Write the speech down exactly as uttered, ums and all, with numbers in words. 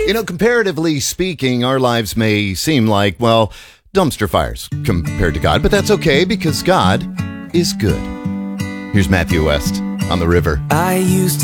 You know, comparatively speaking, our lives may seem like, well, dumpster fires compared to God, but that's okay because God is good. Here's Matthew West on the river. I used to